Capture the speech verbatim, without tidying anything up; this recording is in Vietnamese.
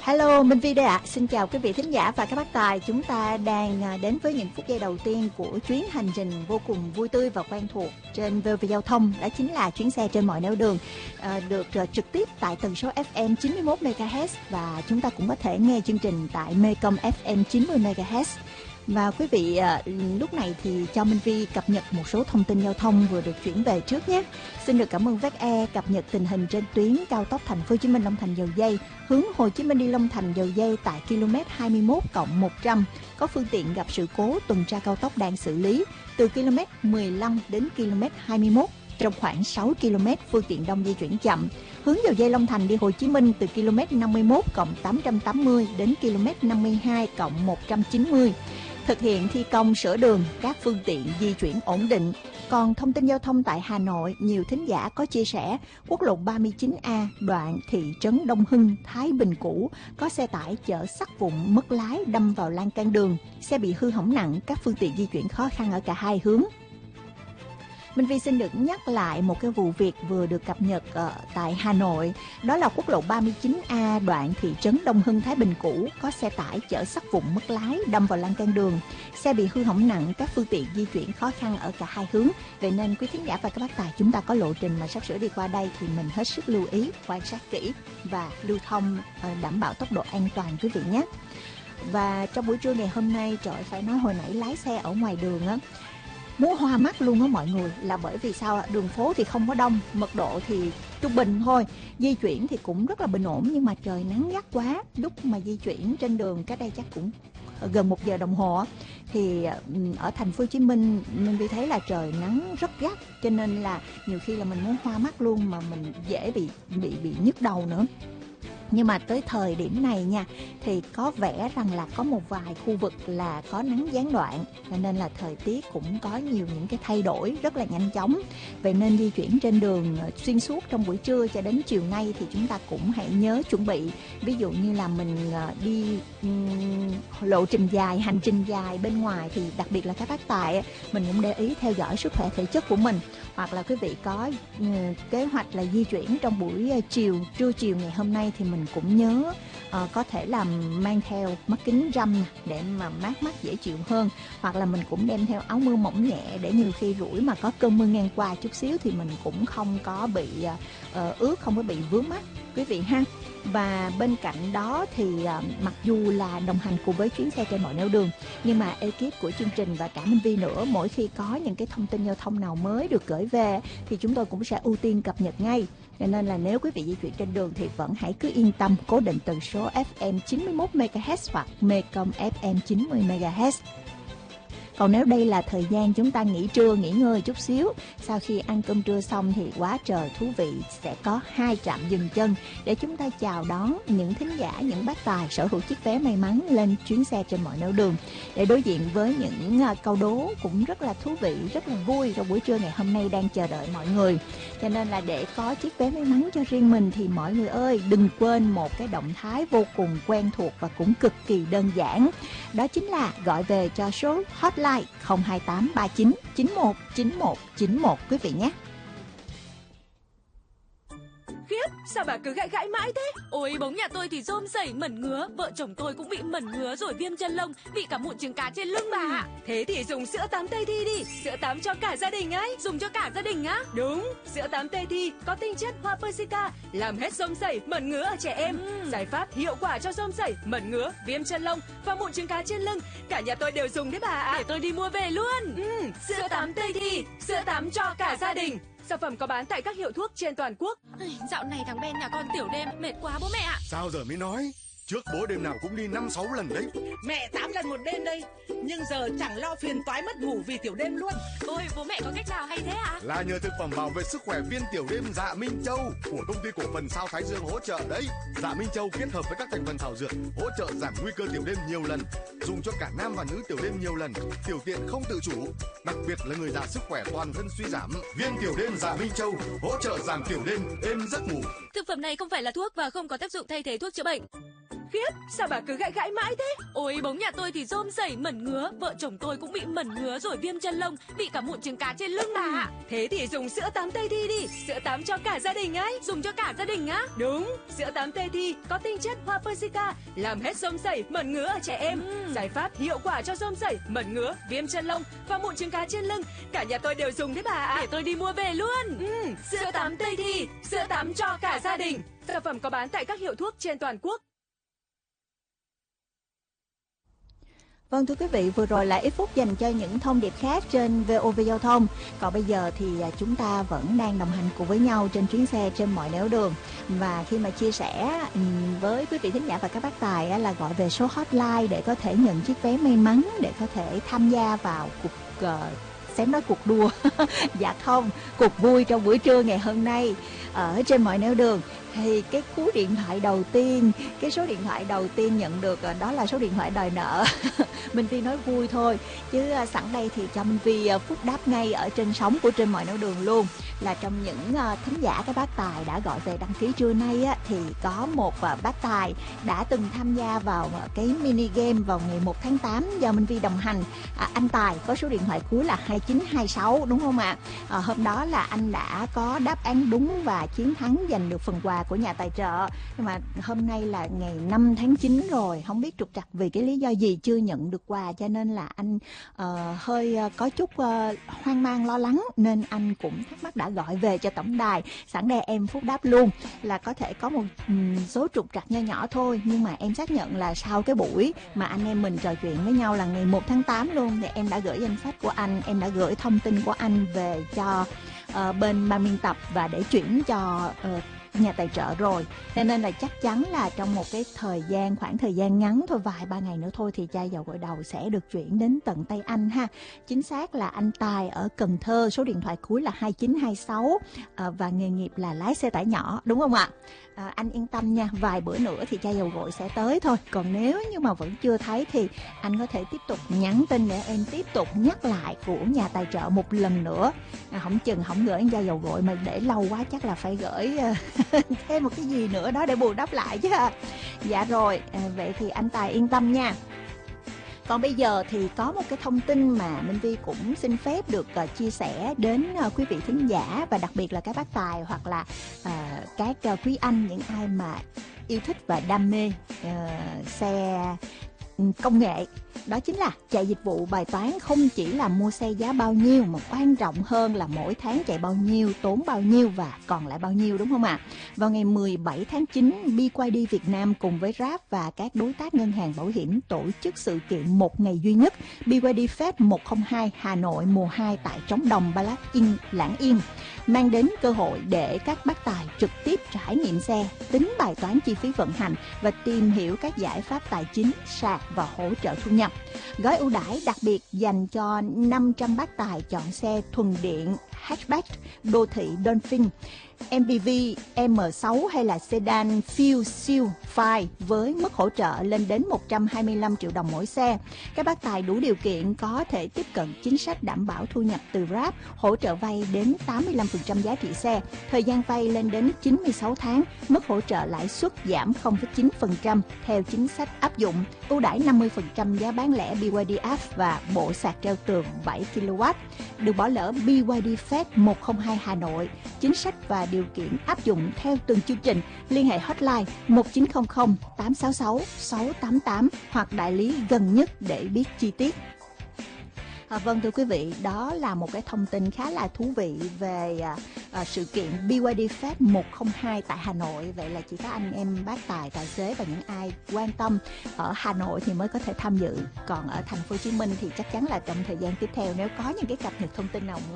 Hello, Minh Vi đây ạ. À. Xin chào quý vị thính giả và các bác tài. Chúng ta đang đến với những phút giây đầu tiên của chuyến hành trình vô cùng vui tươi và quen thuộc trên vê o vê Giao thông. Đó chính là chuyến xe trên mọi nẻo đường, à, được uh, trực tiếp tại tần số ép em chín mươi mốt mê ga héc, và chúng ta cũng có thể nghe chương trình tại Mecom ép em chín mươi mê ga héc. Và quý vị, à, lúc này thì cho Minh Vi cập nhật một số thông tin giao thông vừa được chuyển về trước nhé. Xin được cảm ơn vê e ca e cập nhật tình hình trên tuyến cao tốc Thành phố Hồ Chí Minh Long Thành Dầu Giây, hướng Hồ Chí Minh đi Long Thành Dầu Giây tại km hai mươi mốt cộng một trăm. Có phương tiện gặp sự cố tuần tra cao tốc đang xử lý từ km mười lăm đến km hai mươi mốt. Trong khoảng sáu ki lô mét, phương tiện đông di chuyển chậm. Hướng Dầu Giây Long Thành đi Hồ Chí Minh từ km năm mươi mốt cộng tám trăm tám mươi đến km năm mươi hai cộng một trăm chín mươi. Thực hiện thi công sửa đường, các phương tiện di chuyển ổn định. Còn thông tin giao thông tại Hà Nội, nhiều thính giả có chia sẻ quốc lộ ba mươi chín A đoạn thị trấn Đông Hưng, Thái Bình cũ có xe tải chở sắt vụn mất lái đâm vào lan can đường, xe bị hư hỏng nặng, các phương tiện di chuyển khó khăn ở cả hai hướng. Minh Vi xin được nhắc lại một cái vụ việc vừa được cập nhật ở tại Hà Nội. Đó là quốc lộ ba mươi chín A đoạn thị trấn Đông Hưng, Thái Bình cũ có xe tải chở sắt vụn mất lái đâm vào lan can đường, xe bị hư hỏng nặng, các phương tiện di chuyển khó khăn ở cả hai hướng. Vậy nên quý thính giả và các bác tài, chúng ta có lộ trình mà sắp sửa đi qua đây thì mình hết sức lưu ý, quan sát kỹ và lưu thông đảm bảo tốc độ an toàn quý vị nhé. Và trong buổi trưa ngày hôm nay, trời phải nói hồi nãy lái xe ở ngoài đường á, muốn hoa mắt luôn á mọi người, là bởi vì sao? Đường phố thì không có đông, mật độ thì trung bình thôi, di chuyển thì cũng rất là bình ổn, nhưng mà trời nắng gắt quá. Lúc mà di chuyển trên đường cách đây chắc cũng gần một giờ đồng hồ thì ở thành phố Hồ Chí Minh mình đi thấy là trời nắng rất gắt, cho nên là nhiều khi là mình muốn hoa mắt luôn, mà mình dễ bị bị bị nhức đầu nữa. Nhưng mà tới thời điểm này nha, thì có vẻ rằng là có một vài khu vực là có nắng gián đoạn, cho nên là thời tiết cũng có nhiều những cái thay đổi rất là nhanh chóng. Vậy nên di chuyển trên đường xuyên suốt trong buổi trưa cho đến chiều nay thì chúng ta cũng hãy nhớ chuẩn bị. Ví dụ như là mình đi um, lộ trình dài, hành trình dài bên ngoài thì đặc biệt là các bác tài, mình cũng để ý theo dõi sức khỏe thể chất của mình. Hoặc là quý vị có uh, kế hoạch là di chuyển trong buổi uh, chiều, trưa chiều ngày hôm nay thì mình mình cũng nhớ uh, có thể là mang theo mắt kính râm để mà mát mắt dễ chịu hơn, hoặc là mình cũng đem theo áo mưa mỏng nhẹ để nhiều khi rủi mà có cơn mưa ngang qua chút xíu thì mình cũng không có bị uh, ướt, không có bị vướng mắt quý vị ha. Và bên cạnh đó thì uh, mặc dù là đồng hành cùng với chuyến xe trên mọi nẻo đường, nhưng mà ekip của chương trình và cả Minh Vi nữa, mỗi khi có những cái thông tin giao thông nào mới được gửi về thì chúng tôi cũng sẽ ưu tiên cập nhật ngay. Cho nên là nếu quý vị di chuyển trên đường thì vẫn hãy cứ yên tâm cố định tần số ép em chín mươi mốt mê ga héc hoặc Mecom ép em chín mươi mê ga héc. Còn nếu đây là thời gian chúng ta nghỉ trưa, nghỉ ngơi chút xíu, sau khi ăn cơm trưa xong thì quá trời thú vị, sẽ có hai trạm dừng chân để chúng ta chào đón những thính giả, những bác tài sở hữu chiếc vé may mắn lên chuyến xe trên mọi nẻo đường, để đối diện với những câu đố cũng rất là thú vị, rất là vui trong buổi trưa ngày hôm nay đang chờ đợi mọi người. Cho nên là để có chiếc vé may mắn cho riêng mình thì mọi người ơi, đừng quên một cái động thái vô cùng quen thuộc và cũng cực kỳ đơn giản. Đó chính là gọi về cho số hotline không hai tám ba chín chín một chín một chín một quý vị nhé. Khiếp, sao bà cứ gãi gãi mãi thế? Ôi, bóng nhà tôi thì rôm rẩy mẩn ngứa, vợ chồng tôi cũng bị mẩn ngứa rồi viêm chân lông, bị cả mụn trứng cá trên lưng bà ạ. Thế thì dùng sữa tắm Tây Thi đi, sữa tắm cho cả gia đình ấy. Dùng cho cả gia đình á? Đúng, sữa tắm Tây Thi có tinh chất hoa Persica, làm hết rôm rẩy, mẩn ngứa ở trẻ em. Ừ. Giải pháp hiệu quả cho rôm rẩy, mẩn ngứa, viêm chân lông và mụn trứng cá trên lưng. Cả nhà tôi đều dùng đấy bà ạ. Để tôi đi mua về luôn. Ừ, sữa tắm Tây Thi, sữa tắm cho cả gia đình. Sản phẩm có bán tại các hiệu thuốc trên toàn quốc. Dạo này thằng Ben nhà con tiểu đêm mệt quá bố mẹ ạ. Sao giờ mới nói? Trước bố đêm nào cũng đi năm sáu lần đấy. Mẹ tám lần một đêm đây. Nhưng giờ chẳng lo phiền toái mất ngủ vì tiểu đêm luôn. Ôi bố mẹ có cách nào hay thế ạ? Là nhờ thực phẩm bảo vệ sức khỏe viên tiểu đêm Dạ Minh Châu của công ty cổ phần Sao Thái Dương hỗ trợ đấy. Dạ Minh Châu kết hợp với các thành phần thảo dược hỗ trợ giảm nguy cơ tiểu đêm nhiều lần, dùng cho cả nam và nữ tiểu đêm nhiều lần, tiểu tiện không tự chủ, đặc biệt là người già sức khỏe toàn thân suy giảm. Viên tiểu đêm Dạ Minh Châu hỗ trợ giảm tiểu đêm, êm giấc ngủ. Thực phẩm này không phải là thuốc và không có tác dụng thay thế thuốc chữa bệnh. khiếp, sao bà cứ gãi gãi mãi thế? Ôi bóng nhà tôi thì rôm rẩy mẩn ngứa, vợ chồng tôi cũng bị mẩn ngứa rồi viêm chân lông, bị cả mụn trứng cá trên lưng bà ạ. Thế thì dùng sữa tắm Tây Thi đi, sữa tắm cho cả gia đình ấy. Dùng cho cả gia đình á? Đúng, sữa tắm Tây Thi có tinh chất hoa persica, làm hết rôm rẩy, mẩn ngứa ở trẻ em. Ừ. Giải pháp hiệu quả cho rôm rẩy, mẩn ngứa, viêm chân lông và mụn trứng cá trên lưng. Cả nhà tôi đều dùng đấy bà ạ. Để tôi đi mua về luôn. Ừ, sữa tắm Tây Thi, sữa tắm cho cả gia đình. Sản phẩm có bán tại các hiệu thuốc trên toàn quốc. Vâng thưa quý vị, vừa rồi là ít phút dành cho những thông điệp khác trên vê o vê Giao thông. Còn bây giờ thì chúng ta vẫn đang đồng hành cùng với nhau trên chuyến xe trên mọi nẻo đường. Và khi mà chia sẻ với quý vị thính giả và các bác tài là gọi về số hotline để có thể nhận chiếc vé may mắn, để có thể tham gia vào cuộc uh, xém nói cuộc đua dạ không, cuộc vui trong buổi trưa ngày hôm nay ở trên mọi nẻo đường. Thì cái cú điện thoại đầu tiên, cái số điện thoại đầu tiên nhận được đó là số điện thoại đòi nợ. Minh Vi nói vui thôi, chứ sẵn đây thì cho Minh Vi phúc đáp ngay ở trên sóng của trên mọi nẻo đường luôn. Là trong những thính giả các bác tài đã gọi về đăng ký trưa nay á, thì có một bác tài đã từng tham gia vào cái mini game vào ngày một tháng tám do Minh Vi đồng hành. À, anh Tài có số điện thoại cuối là hai chín hai sáu đúng không ạ? À, hôm đó là anh đã có đáp án đúng và chiến thắng, giành được phần quà của nhà tài trợ. Nhưng mà hôm nay là ngày năm tháng chín rồi, không biết trục trặc vì cái lý do gì chưa nhận được quà, cho nên là anh uh, hơi uh, có chút uh, hoang mang lo lắng, nên anh cũng thắc mắc đã gọi về cho tổng đài. Sẵn đây em phúc đáp luôn là có thể có một um, số trục trặc nho nhỏ thôi, nhưng mà em xác nhận là sau cái buổi mà anh em mình trò chuyện với nhau là ngày một tháng tám luôn, thì em đã gửi danh sách của anh, em đã gửi thông tin của anh về cho uh, bên ban biên tập và để chuyển cho uh, nhà tài trợ rồi. Cho nên là chắc chắn là trong một cái thời gian, khoảng thời gian ngắn thôi, vài ba ngày nữa thôi thì chai dầu gội đầu sẽ được chuyển đến tận tay anh ha. Chính xác là anh Tài ở Cần Thơ, số điện thoại cuối là hai chín hai sáu à, và nghề nghiệp là lái xe tải nhỏ, đúng không ạ? À, anh yên tâm nha, vài bữa nữa thì chai dầu gội sẽ tới thôi. Còn nếu như mà vẫn chưa thấy thì anh có thể tiếp tục nhắn tin để em tiếp tục nhắc lại của nhà tài trợ một lần nữa. À, không chừng không gửi chai dầu gội mà để lâu quá chắc là phải gửi thêm một cái gì nữa đó để bù đắp lại chứ. Dạ rồi, à, vậy thì anh Tài yên tâm nha. Còn bây giờ thì có một cái thông tin mà Minh Vi cũng xin phép được uh, chia sẻ đến uh, quý vị thính giả, và đặc biệt là các bác tài hoặc là uh, các uh, quý anh, những ai mà yêu thích và đam mê uh, xe công nghệ. Đó chính là chạy dịch vụ bài toán không chỉ là mua xe giá bao nhiêu, mà quan trọng hơn là mỗi tháng chạy bao nhiêu, tốn bao nhiêu và còn lại bao nhiêu, đúng không ạ? À? Vào ngày mười bảy tháng chín, bê quy đê Việt Nam cùng với Grab và các đối tác ngân hàng bảo hiểm tổ chức sự kiện một ngày duy nhất bê quy đê Fest một không hai Hà Nội mùa hai tại Trống Đồng, Ba Lát Yên, Lãng Yên, mang đến cơ hội để các bác tài trực tiếp trải nghiệm xe, tính bài toán chi phí vận hành và tìm hiểu các giải pháp tài chính, sạc và hỗ trợ thu nhập. Gói ưu đãi đặc biệt dành cho năm trăm bác tài chọn xe thuần điện, hatchback, đô thị Dolphin, em pê vê em sáu hay là sedan Fuel siêu phai với mức hỗ trợ lên đến một trăm hai mươi lăm triệu đồng mỗi xe. Các bác tài đủ điều kiện có thể tiếp cận chính sách đảm bảo thu nhập từ Grab, hỗ trợ vay đến tám mươi lăm phần trăm giá trị xe, thời gian vay lên đến chín mươi sáu tháng, mức hỗ trợ lãi suất giảm không phẩy chín phần trăm theo chính sách áp dụng, ưu đãi năm mươi phần trăm giá bán lẻ bê quy đê app và bộ sạc treo tường bảy ki lô oát. Đừng bỏ lỡ bê quy đê Fest một không hai Hà Nội, chính sách và điều kiện áp dụng theo từng chương trình. Liên hệ hotline một chín không không tám sáu sáu sáu tám tám hoặc đại lý gần nhất để biết chi tiết. À, vâng thưa quý vị, đó là một cái thông tin khá là thú vị về à, à, sự kiện bê quy đê Fest một không hai tại Hà Nội. Vậy là chỉ có anh em bác tài, tài xế và những ai quan tâm ở Hà Nội thì mới có thể tham dự. Còn ở thành phố Hồ Chí Minh thì chắc chắn là trong thời gian tiếp theo, nếu có những cái cập nhật thông tin nào